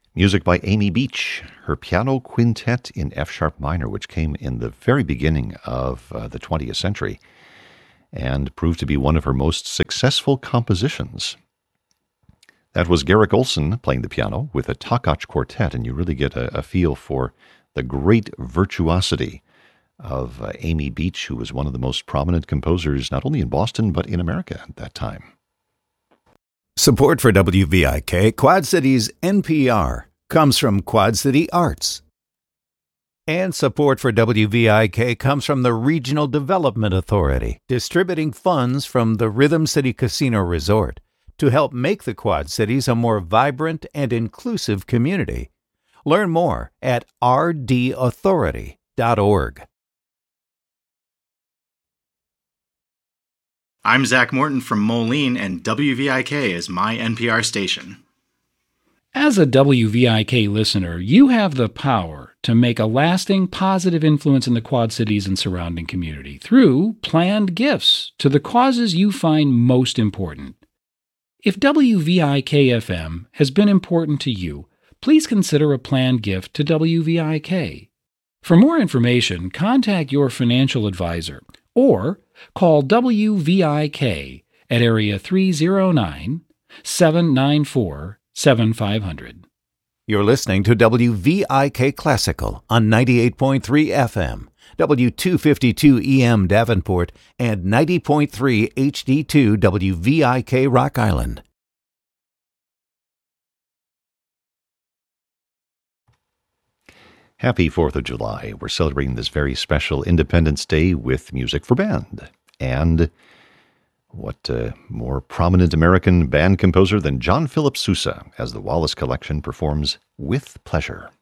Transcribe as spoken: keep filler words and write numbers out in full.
Music by Amy Beach, her piano quintet in F-sharp minor, which came in the very beginning of uh, the twentieth century and proved to be one of her most successful compositions. That was Garrick Olson playing the piano with a Takach quartet, and you really get a, a feel for the great virtuosity of uh, Amy Beach, who was one of the most prominent composers not only in Boston but in America at that time. Support for W V I K, Quad Cities N P R, comes from Quad City Arts. And support for W V I K comes from the Regional Development Authority, distributing funds from the Rhythm City Casino Resort to help make the Quad Cities a more vibrant and inclusive community. Learn more at r d authority dot org. I'm Zach Morton from Moline, and W V I K is my N P R station. As a W V I K listener, you have the power to make a lasting positive influence in the Quad Cities and surrounding community through planned gifts to the causes you find most important. If W V I K F M has been important to you, please consider a planned gift to W V I K. For more information, contact your financial advisor or call W V I K at area three oh nine, seven nine four, seven five zero zero. You're listening to W V I K Classical on ninety-eight point three F M, W two fifty-two E M Davenport, and ninety point three H D two W V I K Rock Island. Happy fourth of July. We're celebrating this very special Independence Day with music for band. And what uh, more prominent American band composer than John Philip Sousa as the Wallace Collection performs With Pleasure.